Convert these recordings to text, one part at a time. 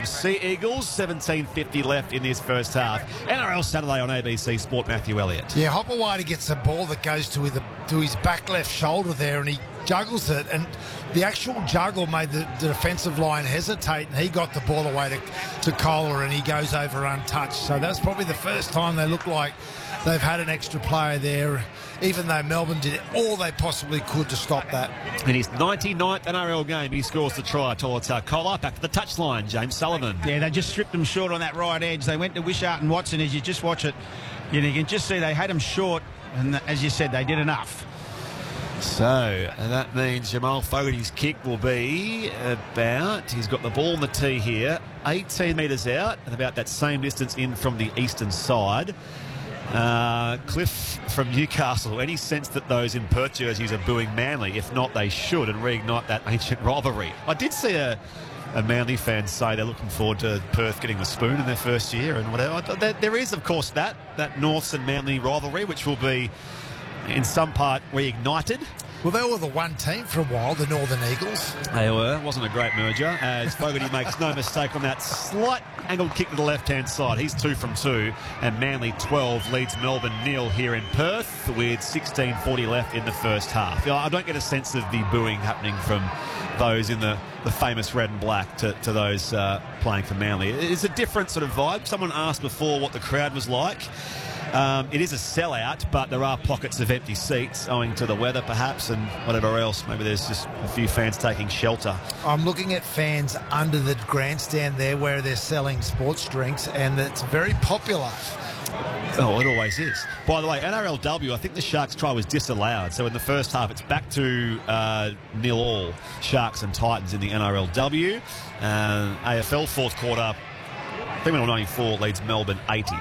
Melbourne Sea Eagles. 17:50 left in this first half. NRL Saturday on ABC Sport. Matthew Elliott. Yeah, Hopperwater gets a ball that goes to his back left shoulder there, and he juggles it, and the actual juggle made the defensive line hesitate, and he got the ball away to Kohler, and he goes over untouched. So that's probably the first time they look like they've had an extra player there, even though Melbourne did all they possibly could to stop that. In his 99th NRL game, he scores the try. Tolata Kohler back to the touchline. James Sullivan. Yeah, they just stripped him short on that right edge. They went to Wishart and Watson. As you just watch it, you can just see they had him short, and as you said, they did enough. So that means Jamal Fogarty's kick will be about, he's got the ball on the tee here, 18 metres out and about that same distance in from the eastern side. Cliff from Newcastle, any sense that those in Perth jerseys are booing Manly? If not, they should, and reignite that ancient rivalry. I did see a Manly fan say they're looking forward to Perth getting the spoon in their first year and whatever. There is, of course, that Norths and Manly rivalry, which will be in some part reignited. Well, they were the one team for a while, the Northern Eagles. They were. Wasn't a great merger, as Fogarty makes no mistake on that slight angled kick to the left-hand side. He's 2 from 2, and Manly 12 leads Melbourne 0 here in Perth with 16:40 left in the first half. I don't get a sense of the booing happening from those in the famous red and black to those playing for Manly. It's a different sort of vibe. Someone asked before what the crowd was like. It is a sellout, but there are pockets of empty seats owing to the weather perhaps and whatever else. Maybe there's just a few fans taking shelter. I'm looking at fans under the grandstand there where they're selling sports drinks, and it's very popular. Oh, it always is. By the way, NRLW, I think the Sharks try was disallowed. So in the first half, it's back to 0-0 Sharks and Titans in the NRLW. AFL fourth quarter, Fremantle 94 leads Melbourne 80.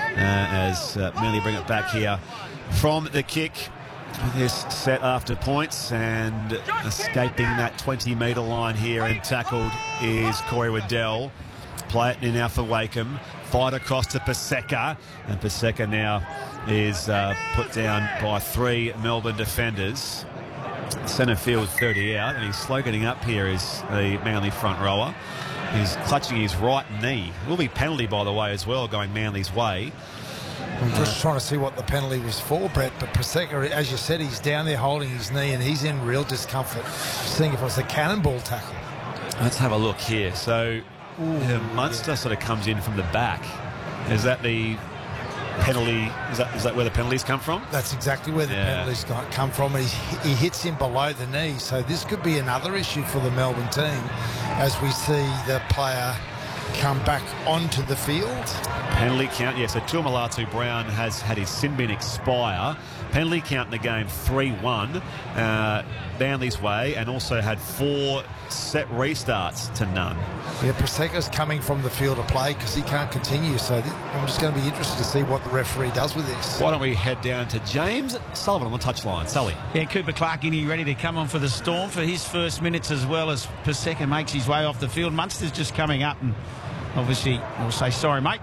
As Manly bring it back here from the kick. This set after points, and escaping that 20-metre line here and tackled is Corey Waddell. Play it now for Wakeham. Fight across to Paseka, and Paseka now is put down by 3 Melbourne defenders. Centre field 30 out, and he's slow getting up here is the Manly front rower. He's clutching his right knee. Will be penalty, by the way, as well, going Manly's way. I'm just trying to see what the penalty was for, Brett, but Paseka, as you said, he's down there holding his knee and he's in real discomfort. Seeing if it was a cannonball tackle. Let's have a look here. So Munster sort of comes in from the back. Is that the penalty? Is that where the penalties come from? That's exactly where the penalties come from. He hits him below the knee, so this could be another issue for the Melbourne team as we see the player come back onto the field. Penalty count, so Tuamalatu Brown has had his sin bin expire. Penalty count in the game 3-1 Manly's way, and also had 4 set restarts to none. Yeah, Paseka's coming from the field of play because he can't continue, so I'm just going to be interested to see what the referee does with this. Why don't we head down to James Sullivan on the touchline. Sully. Yeah, Cooper Clark in here ready to come on for the Storm for his first minutes as well as Paseka makes his way off the field. Munster's just coming up, and obviously we'll say sorry, mate.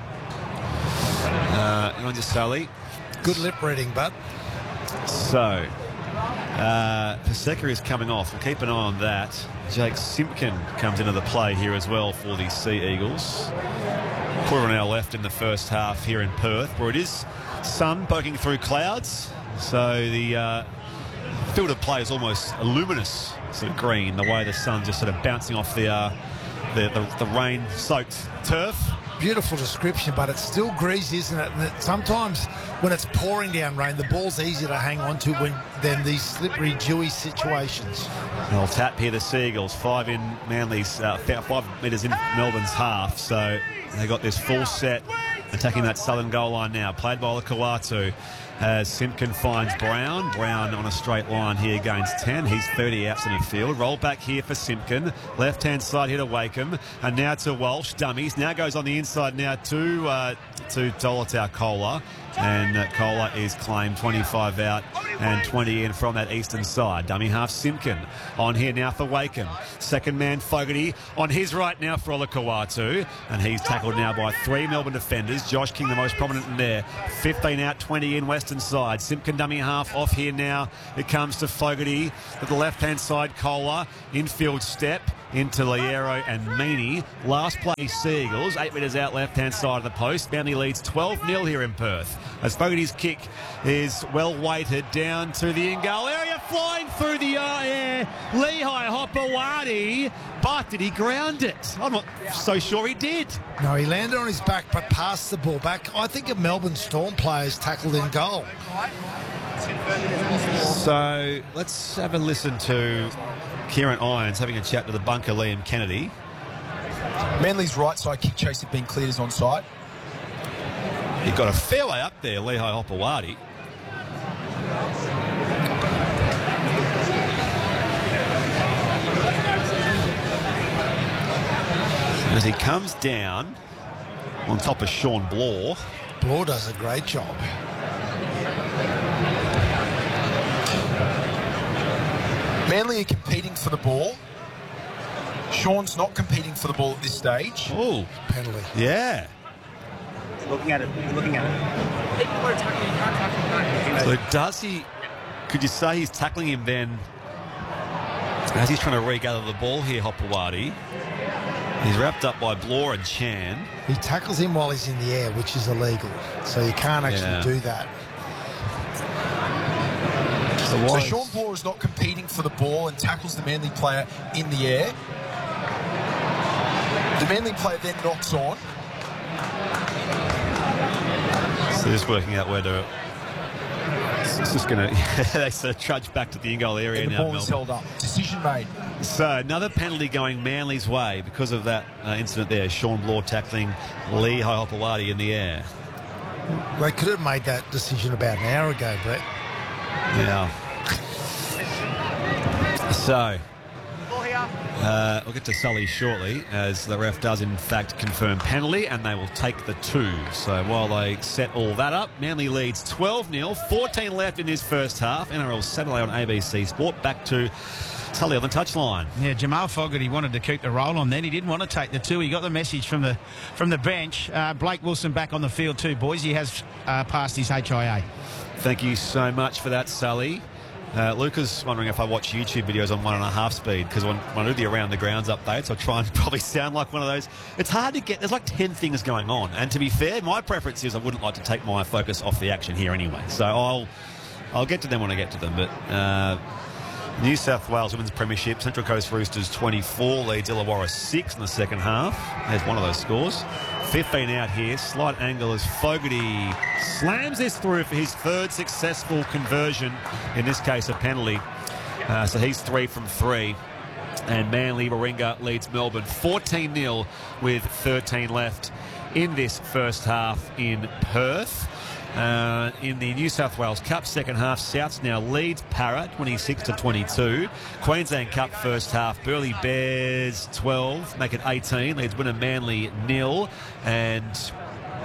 On to Sully. Good lip reading, bud. So, Paseka is coming off. We'll keep an eye on that. Jake Simpkin comes into the play here as well for the Sea Eagles. Quarter of an hour left in the first half here in Perth, where it is sun poking through clouds. So the field of play is almost a luminous sort of green, the way the sun's just sort of bouncing off the rain-soaked turf. Beautiful description, but it's still greasy, isn't it? And sometimes when it's pouring down rain, the ball's easier to hang on to than these slippery, dewy situations. They'll tap here the Seagulls, 5 in Manly's, 5 metres in Melbourne's half. So they got this full set, attacking that southern goal line now. Played by Lakawatu. As Simpkin finds Brown. Brown on a straight line here gains 10. He's 30 outs in the field. Roll back here for Simpkin. Left-hand side here to Wakeham. And now to Walsh. Dummies. Now goes on the inside now to Tolata Kohler. And Kohler is claimed 25 out and 20 in from that eastern side. Dummy half Simpkin on here now for Wakeham. Second man Fogarty on his right now for Olakau'atu. And he's tackled now by 3 Melbourne defenders. Josh King the most prominent in there. 15 out, 20 in western side. Simpkin dummy half off here now. It comes to Fogarty at the left-hand side. Kohler infield step. into Liero and Meany. Last play, Seagulls, 8 metres out left-hand side of the post. Manly leads 12-0 here in Perth. As Fogarty's kick is well weighted down to the in-goal area, flying through the air. Lehigh Hopewadi, but did he ground it? I'm not so sure he did. No, he landed on his back but passed the ball back. I think a Melbourne Storm player's tackled in goal. So let's have a listen to Kieran Irons having a chat to the bunker, Liam Kennedy. Manly's right side kick chase had been cleared as onside. He got a fair way up there, Lehigh Hopewadi. As he comes down on top of Sean Blore. Blore does a great job. Manly are competing for the ball. Sean's not competing for the ball at this stage. Oh, Penalty. yeah. Looking at it. People are tackling, you can't tackle that. So does he, could you say he's tackling him then as he's trying to regather the ball here, Hopewadi? He's wrapped up by Blore and Chan. He tackles him while he's in the air, which is illegal. So you can't actually do that. So Sean Blore is not competing for the ball and tackles the Manly player in the air. The Manly player then knocks on. So just working out where to... It's just going to... they sort of trudge back to the in-goal area And the now, ball is held up. Decision made. So another penalty going Manly's way because of that incident there. Sean Blore tackling Lehigh Hopewadi in the air. They could have made that decision about an hour ago, Brett. Yeah. So, we'll get to Sully shortly as the ref does in fact confirm penalty and they will take the 2. So while they set all that up, Manly leads 12-0, 14 left in this first half. NRL Saturday on ABC Sport. Back to Sully on the touchline. Yeah, Jamal Fogarty wanted to keep the roll on then. He didn't want to take the 2. He got the message from the bench. Blake Wilson back on the field too, boys. He has passed his HIA. Thank you so much for that, Sully. Luca's wondering if I watch YouTube videos on 1.5 speed because when I do the around the grounds updates, I try and probably sound like one of those. It's hard to get. There's like 10 things going on, and to be fair, my preference is I wouldn't like to take my focus off the action here anyway. So I'll get to them when I get to them. But New South Wales Women's Premiership, Central Coast Roosters 24 leads Illawarra 6 in the second half. There's one of those scores. 15 out here. Slight angle as Fogarty slams this through for his 3rd successful conversion, in this case a penalty. So he's 3 from 3. And Manly Warringah leads Melbourne 14-0 with 13 left in this first half in Perth. In the New South Wales Cup second half, Souths now leads Parra 26-22. Queensland Cup first half, Burleigh Bears 12, make it 18. Leads winner Manly 0, and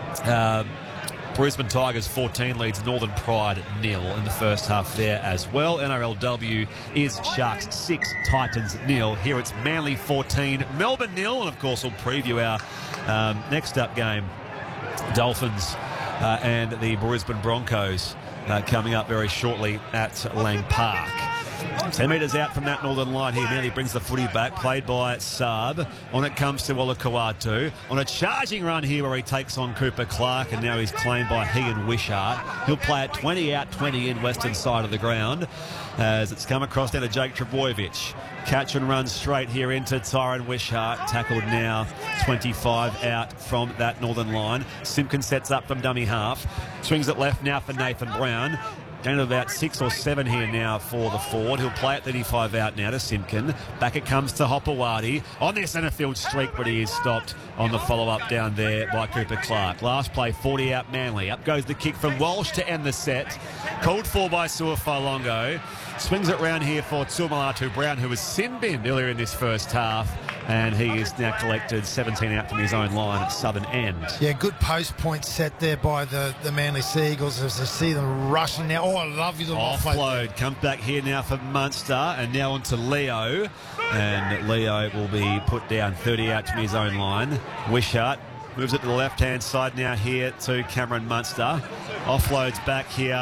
Brisbane Tigers 14 leads Northern Pride 0 in the first half there as well. NRLW is Sharks 6, Titans 0. Here it's Manly 14, Melbourne 0, and of course we'll preview our next up game, Dolphins and the Brisbane Broncos coming up very shortly at Lang Park. 10 metres out from that northern line here. Manly brings the footy back, played by Saab. On it comes to Olakau'atu. On a charging run here where he takes on Cooper Clark, and now he's claimed by Hegan Wishart. He'll play it 20 out, 20 in, western side of the ground as it's come across down to Jake Trbojevic. Catch and run straight here into Tyron Wishart. Tackled now 25 out from that northern line. Simpkin sets up from dummy half. Swings it left now for Nathan Brown. Down to about 6 or 7 here now for the forward. He'll play at 35 out now to Simpkin. Back it comes to Hopewadi on their centre field streak, but he is stopped on the follow-up down there by Cooper Clark. Last play, 40 out Manly. Up goes the kick from Walsh to end the set. Called for by Suafalongo. Swings it round here for Tuamulatu Brown, who was sin-binned earlier in this first half. And he is now collected 17 out from his own line at southern end. Yeah, good post point set there by the Manly Seagulls as I see them rushing now. Oh, I love you. The offload comes back here now for Munster and now on to Leo. And Leo will be put down 30 out from his own line. Wishart moves it to the left-hand side now here to Cameron Munster. Offloads back here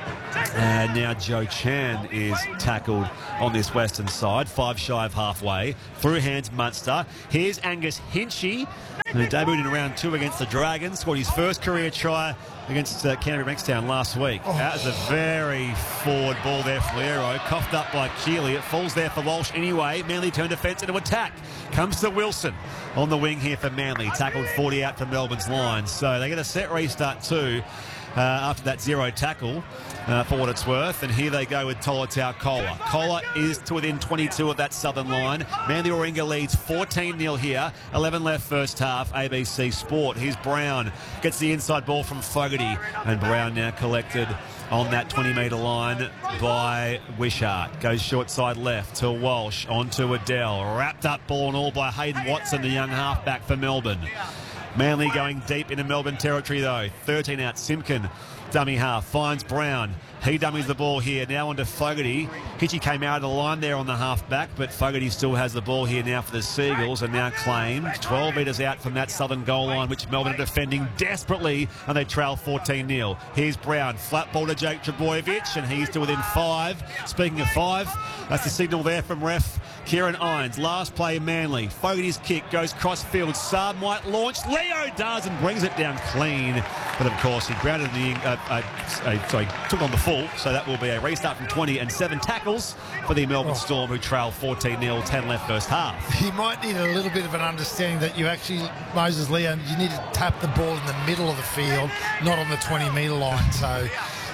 And now Joe Chan is tackled on this western side, 5 shy of halfway. Through hands Munster. Here's Angus Hinchy, who debuted in round 2 against the Dragons, scored his first career try against Canterbury Bankstown last week. That was a very forward ball there for Liero, coughed up by Keeley. It falls there for Walsh anyway. Manly turn defence into attack. Comes to Wilson on the wing here for Manly. Tackled 40 out from Melbourne's line. So they get a set restart too. After that 0 tackle, for what it's worth. And here they go with Tolutau Kola. Kola is to within 22 of that southern line. Manly Warringah leads 14-0 here. 11 left first half. ABC Sport. Here's Brown. Gets the inside ball from Fogarty. And Brown now collected on that 20-metre line by Wishart. Goes short side left to Walsh. On to Adele. Wrapped up ball and all by Hayden Watson, the young halfback for Melbourne. Manly going deep into Melbourne territory though. 13 out. Simpkin, dummy half, finds Brown. He dummies the ball here. Now onto Fogarty. Hitchy came out of the line there on the half-back, but Fogarty still has the ball here now for the Seagulls, and now claimed 12 metres out from that southern goal line, which Melbourne are defending desperately, and they trail 14-0. Here's Brown. Flat ball to Jake Trbojevic, and he's to within 5. Speaking of 5, that's the signal there from ref Kieran Irons. Last play Manly. Fogarty's kick goes cross-field. Saab might launch. Leo does and brings it down clean. But of course, he grounded took on the full. So that will be a restart from 20 and 7 tackles for the Melbourne Storm, who trail 14-0, 10 left first half. He might need a little bit of an understanding that you actually, Moses Leo, you need to tap the ball in the middle of the field, not on the 20-metre line. So,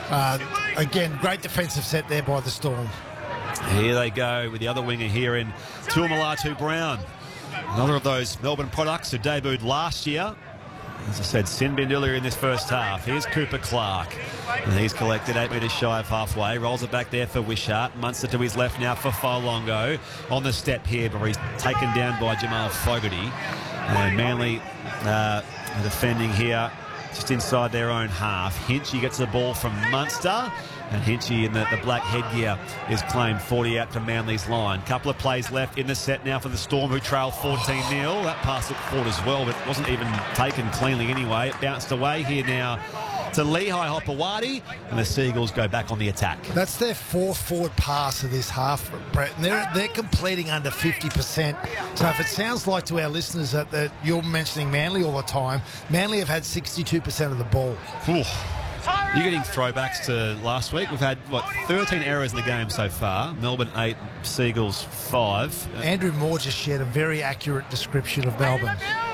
again, great defensive set there by the Storm. Here they go with the other winger here in Tuamulatu Brown. Another of those Melbourne products who debuted last year. As I said, sin binned earlier in this first half. Here's Cooper Clark. And he's collected 8 metres shy of halfway. Rolls it back there for Wishart. Munster to his left now for Failongo. On the step here, but he's taken down by Jamal Fogarty. And Manly defending here just inside their own half. Hinchy gets the ball from Munster. And Hinchy in the black headgear is claimed 40 out from Manly's line. Couple of plays left in the set now for the Storm, who trail 14-0. That pass looked forward as well, but it wasn't even taken cleanly anyway. It bounced away here now to Lehigh Hopewadi, and the Seagulls go back on the attack. That's their 4th forward pass of this half, Brett, and they're completing under 50%. So if it sounds like to our listeners that you're mentioning Manly all the time, Manly have had 62% of the ball. Ooh. You're getting throwbacks to last week. We've had, 13 errors in the game so far. Melbourne 8, Seagulls 5. Andrew Moore just shared a very accurate description of Melbourne.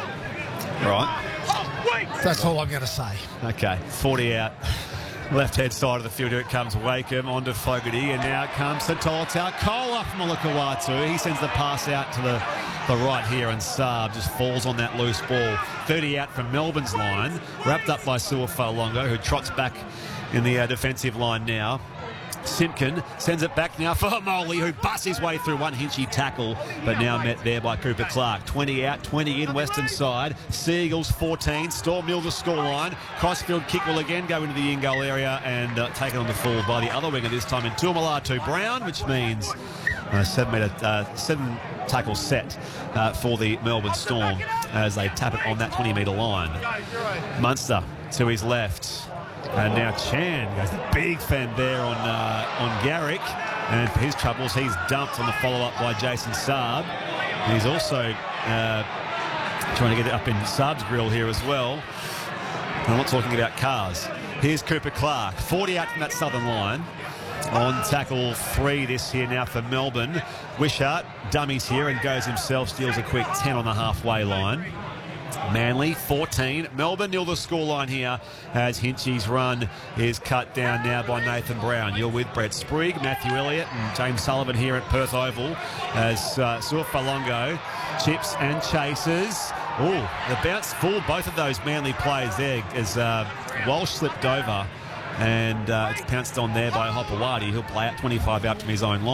Right. That's all I'm going to say. Okay, 40 out. Left-hand side of the field, here it comes Wakeham onto Fogarty, and now it comes to Tolutau Kola from Olakau'atu. He sends the pass out to the right here, and Saab just falls on that loose ball. 30 out from Melbourne's line, wrapped up by Sua Failongo, who trots back in the defensive line now. Simpkin sends it back now for Hamoli, who busts his way through one Hinchy tackle, but now met there by Cooper Clark. 20 out, 20 in, western side. Seagulls 14, Storm nil the scoreline. Crossfield kick will again go into the in-goal area and taken on the full by the other winger, this time in Tuamulatu Brown, which means a 7 tackle set for the Melbourne Storm as they tap it on that 20-metre line. Munster to his left. And now Chan goes the big fend there on Garrick. And for his troubles, he's dumped on the follow-up by Jason Saab. He's also trying to get it up in Saab's grill here as well. I'm not talking about cars. Here's Cooper Clark, 40 out from that southern line. On tackle 3 this here now for Melbourne. Wishart dummies here and goes himself, steals a quick 10 on the halfway line. Manly 14, Melbourne nil the scoreline here as Hinchy's run is cut down now by Nathan Brown. You're with Brett Sprigg, Matthew Elliott and James Sullivan here at Perth Oval as Sua Failongo chips and chases. Oh, the bounce fooled both of those Manly players there as Walsh slipped over and it's pounced on there by Hopewadi, who'll play out 25 out from his own line.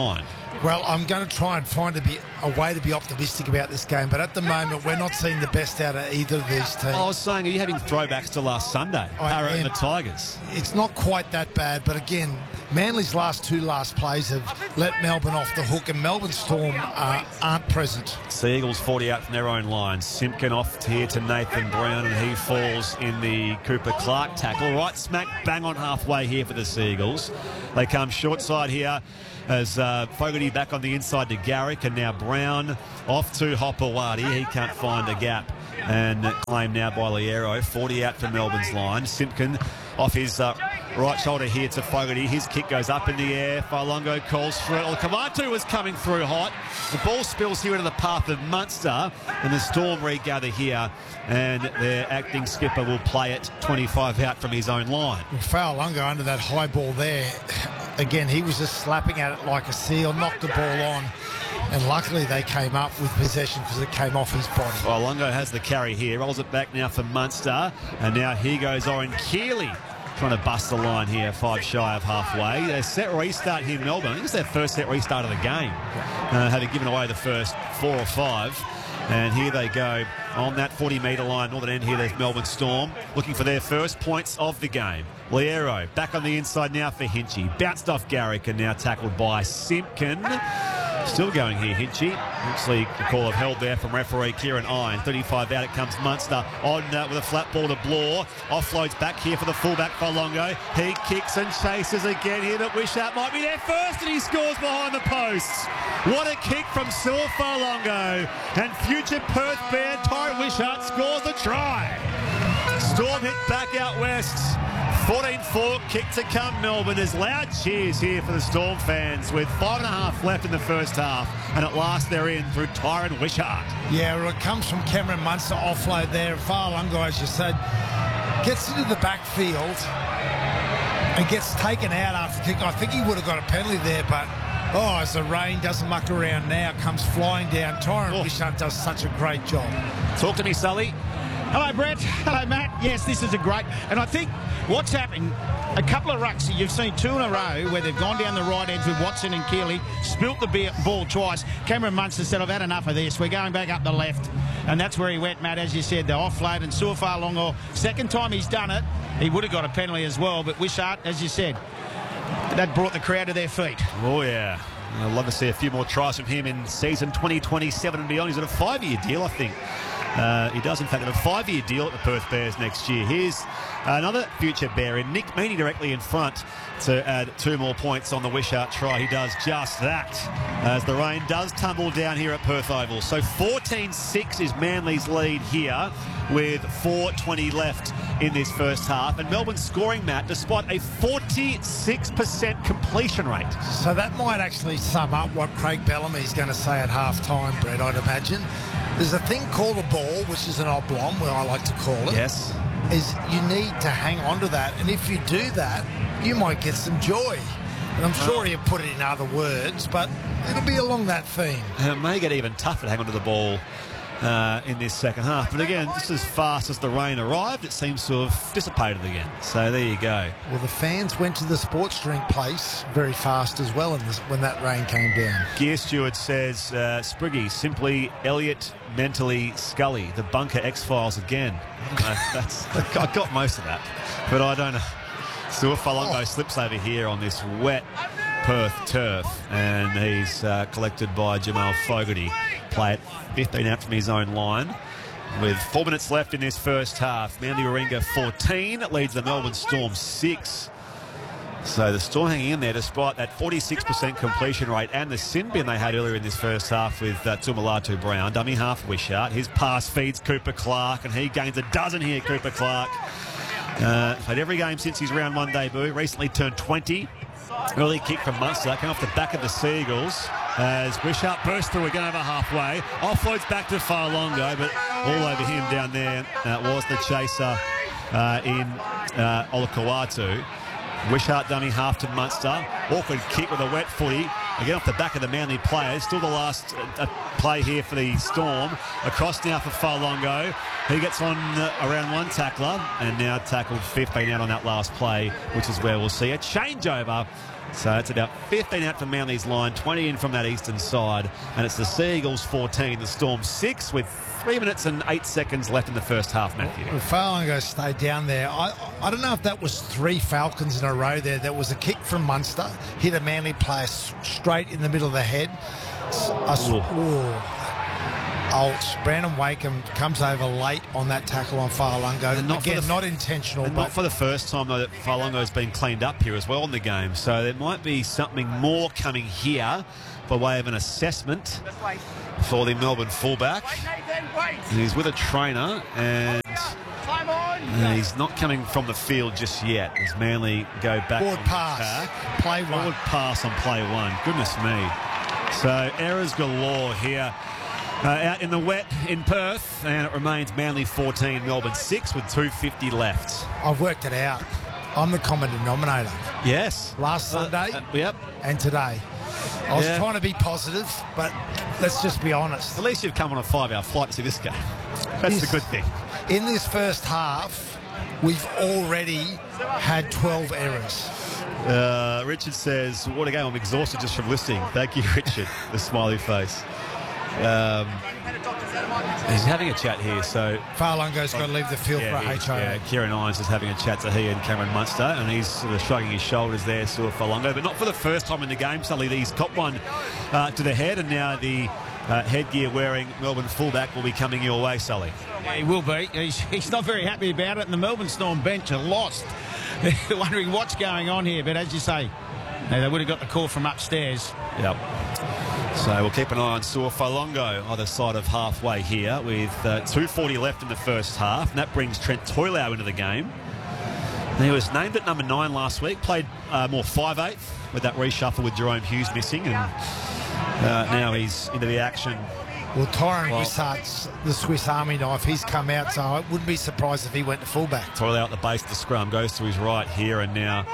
Well, I'm going to try and find a way to be optimistic about this game, but at the moment, we're not seeing the best out of either of these teams. I was saying, are you having throwbacks to last Sunday? Parrot and the Tigers. It's not quite that bad, but again, Manly's last plays have let Melbourne off the hook, and Melbourne Storm aren't present. Seagulls 40 out from their own line. Simpkin off here to Nathan Brown, and he falls in the Cooper Clark tackle. Right smack bang on halfway here for the Seagulls. They come short side here as Fogarty back on the inside to Garrick, and now Brown off to Hopewadi. He can't find a gap, and claimed now by Liero. 40 out from Melbourne's line. Simpkin off his right shoulder here to Fogarty. His kick goes up in the air. Failongo calls for it. Kamatu was coming through hot. The ball spills here into the path of Munster, and the Storm regather here, and their acting skipper will play it 25 out from his own line. Failongo under that high ball there. Again, he was just slapping at it like a seal, knocked the ball on, and luckily they came up with possession because it came off his body. Well, Longo has the carry here, rolls it back now for Munster, and now here goes Oren Keeley trying to bust the line here, 5 shy of halfway. Their set restart here in Melbourne. I think it's their first set restart of the game, having given away the first 4 or 5. And here they go on that 40-metre line, northern end here. There's Melbourne Storm looking for their first points of the game. Liero back on the inside now for Hinchy. Bounced off Garrick and now tackled by Simpkin. Still going here, Hinchy. Actually, the call of held there from referee Kieran Iron. 35 out, it comes Munster on with a flat ball to Bloor. Offloads back here for the fullback Failongo. He kicks and chases again here, but Wishart might be there first, and he scores behind the posts. What a kick from Sil Failongo. And future Perth Bear Tyrant Wishart scores the try. Storm hit back out west. 14-4, kick to come Melbourne. There's loud cheers here for the Storm fans with 5.5 left in the first half, and at last they're in through Tyron Wishart. Yeah, well, it comes from Cameron Munster offload there. Failongo, as you said, gets into the backfield and gets taken out after kick. I think he would have got a penalty there, but as the rain doesn't muck around now, comes flying down. Tyron Wishart does such a great job. Talk to me, Sully. Hello, Brett. Hello, Matt. Yes, this is a great... And I think what's happened, a couple of rucks, you've seen 2 in a row where they've gone down the right edge with Watson and Keeley, spilt the ball twice. Cameron Munster said, I've had enough of this. We're going back up the left. And that's where he went, Matt, as you said, the offload. And Sil Failongo, second time he's done it, he would have got a penalty as well. But Wishart, as you said, that brought the crowd to their feet. Oh, yeah. I'd love to see a few more tries from him in season 2027 and beyond. He's on a 5-year deal, I think. He does, in fact, have a 5-year deal at the Perth Bears next year. Here's another future Bear in Nick Meaney directly in front to add 2 more points on the Wishart try. He does just that as the rain does tumble down here at Perth Oval. So 14-6 is Manly's lead here with 4:20 left in this first half. And Melbourne scoring, Matt, despite a 46% completion rate. So that might actually sum up what Craig Bellamy's going to say at half-time, Brett, I'd imagine. There's a thing called a ball, which is an oblong, where I like to call it. Yes. Is you need to hang on to that. And if you do that, you might get some joy. And I'm sure he'll put it in other words, but it'll be along that theme. It may get even tougher to hang on to the ball in this second half. But again, just as fast as the rain arrived, it seems to have dissipated again. So there you go. Well, the fans went to the sports drink place very fast as well when that rain came down. Gear Steward says, Spriggy, simply Elliot, mentally Scully, the Bunker X-Files again. I got most of that, but I don't know. Sil Failongo slips over here on this wet Perth turf, and he's collected by Jamal Fogarty. Play it 15 out from his own line. With 4 minutes left in this first half, Manly Warringah 14 leads the Melbourne Storm 6. So the Storm hanging in there despite that 46% completion rate and the sin bin they had earlier in this first half with Tumalatu Brown. Dummy half Wishart. His pass feeds Cooper Clark, and he gains a dozen here, Cooper Clark. Played every game since his round 1 debut. Recently turned 20. Early kick from Munster, came off the back of the Seagulls as Wishart burst through again over halfway. Offloads back to Failongo, but all over him down there was the chaser in Olakau'atu. Wishart dummy half to Munster. Awkward kick with a wet footy. Again off the back of the Manly players. Still the last play here for the Storm. Across now for Failongo. He gets on around one tackler and now tackled 15 out on that last play, which is where we'll see a changeover. So it's about 15 out from Manly's line, 20 in from that eastern side, and it's the Sea Eagles 14, the Storm 6 with 3 minutes and 8 seconds left in the first half, Matthew. Well, Falango stayed down there. I don't know if that was 3 Falcons in a row there. That was a kick from Munster, hit a Manly player straight in the middle of the head. Brandon Wakeham comes over late on that tackle on Falango. Not intentional. And not for the first time, though, that Falango has been cleaned up here as well in the game. So there might be something more coming here by way of an assessment for the Melbourne fullback. He's with a trainer and he's not coming from the field just yet as Manly go back. Forward pass. Play one. Forward pass on play one. Goodness me. So errors galore here. Out in the wet in Perth, and it remains Manly 14, Melbourne 6 with 2:50 left. I've worked it out. I'm the common denominator. Yes. Last Sunday yep. and today. I was trying to be positive, but let's just be honest. At least you've come on a 5-hour flight to see this game. That's the good thing. In this first half, we've already had 12 errors. Richard says, what a game. I'm exhausted just from listening. Thank you, Richard. The smiley face. He's having a chat here, so Falango's got to leave the field for a HO. Yeah, Kieran Irons is having a chat to he and Cameron Munster, and he's sort of shrugging his shoulders there, Sua Falango, but not for the first time in the game. Suddenly he's copped one to the head, and now the headgear wearing Melbourne fullback will be coming your way, Sully. Yeah, he will be. He's not very happy about it, and the Melbourne Storm bench are lost. They're wondering what's going on here, but as you say, they would have got the call from upstairs. Yep. So we'll keep an eye on Sua Falango either side of halfway here with 2:40 left in the first half, and that brings Trent Toilau into the game. And he was named at number 9 last week, played more 5/8 with that reshuffle with Jerome Hughes missing, and now he's into the action. Well, Tyron Wishart's the Swiss Army knife. He's come out, so I wouldn't be surprised if he went to fullback. Toilau at the base of the scrum, goes to his right here, and now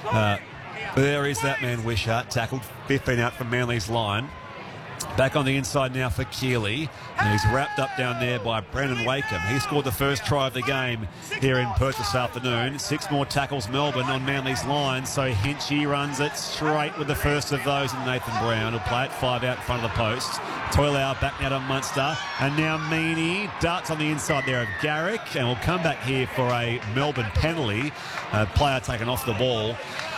there is that man Wishart, tackled 15 out from Manly's line. Back on the inside now for Keeley, and he's wrapped up down there by Brandon Wakeham. He scored the first try of the game here in Perth this afternoon. 6 more tackles Melbourne on Manly's line, so Hinchy runs it straight with the first of those, and Nathan Brown will play it 5 out in front of the post. Toilau back now to Munster, and now Meaney darts on the inside there of Garrick, and will come back here for a Melbourne penalty. Player taken off the ball.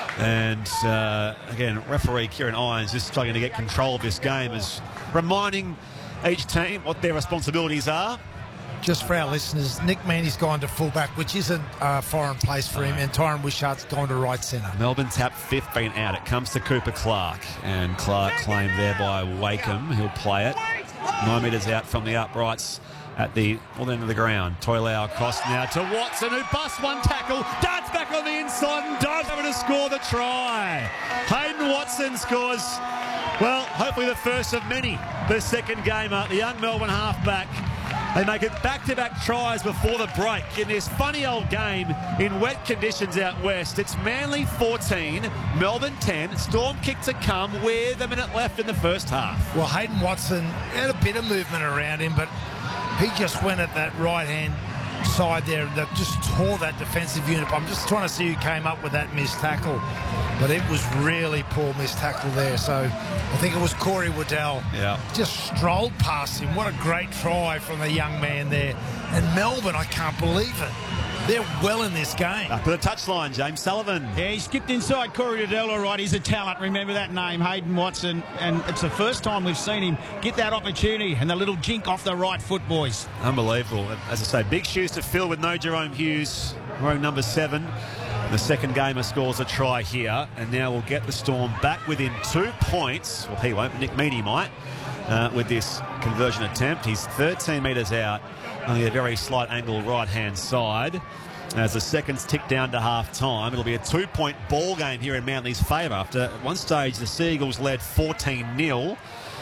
And again, referee Kieran Irons just struggling to get control of this game, is reminding each team what their responsibilities are. Just for our listeners, Nick Meaney's gone to fullback, which isn't a foreign place for him, and Tyron Wishart's gone to right centre. Melbourne tapped 15 out. It comes to Cooper Clark, and Clark claimed there by Wakeham. He'll play it 9 metres out from the uprights at the end of the ground. Toilau across now to Watson, who busts one tackle, darts back on the inside and does have to score the try. Hayden Watson scores, well, hopefully the first of many. The second gamer, the young Melbourne halfback. They make it back-to-back tries before the break in this funny old game in wet conditions out west. It's Manly 14, Melbourne 10. Storm kick to come with a minute left in the first half. Well, Hayden Watson had a bit of movement around him, but he just went at that right-hand side there that just tore that defensive unit. I'm just trying to see who came up with that missed tackle. But it was really poor missed tackle there. So I think it was Corey Waddell. Yeah. Just strolled past him. What a great try from the young man there. And Melbourne, I can't believe it. They're well in this game. Up to the touchline, James Sullivan. Yeah, he skipped inside Corey Waddell, all right. He's a talent. Remember that name, Hayden Watson. And it's the first time we've seen him get that opportunity. And the little jink off the right foot, boys. Unbelievable. As I say, big shoes to fill with no Jerome Hughes, wearing number 7. The second gamer scores a try here, and now we'll get the Storm back within 2 points. Well, he won't, Nick Meaney might, with this conversion attempt. He's 13 metres out, only a very slight angle right-hand side. As the seconds tick down to half-time, it'll be a 2-point ball game here in Manly's favour. After at one stage, the Sea Eagles led 14-0,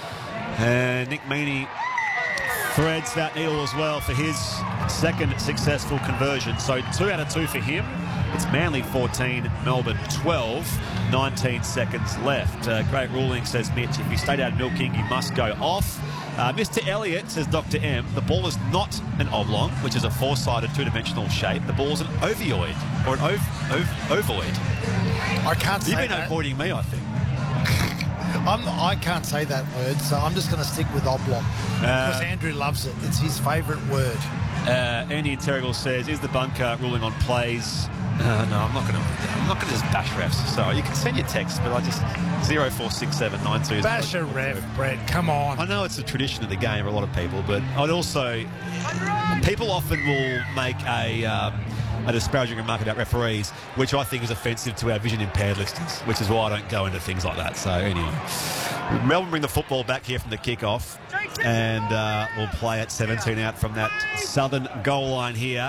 and Nick Meaney threads that needle as well for his second successful conversion. So 2 out of 2 for him. It's Manly 14, Melbourne 12, 19 seconds left. Great ruling, says Mitch. If you stay down milking, you must go off. Mr. Elliott, says Dr. M, the ball is not an oblong, which is a four-sided, two-dimensional shape. The ball is an ovoid, or an ovoid. I can't say You've been that. avoiding me, I think. I can't say that word, so I'm just going to stick with oblong because Andrew loves it. It's his favourite word. Andy Interrogal says, is the bunker ruling on plays? No, I'm not going to just bash refs. Sorry, you can send your text, but I just 046792. Bash a ref, Brett. Come on. I know it's a tradition of the game for a lot of people, but I'd also people often will make a disparaging remark about referees, which I think is offensive to our vision impaired listeners, which is why I don't go into things like that. So anyway, Melbourne bring the football back here from the kick-off, and we'll play at 17 out from that southern goal line here.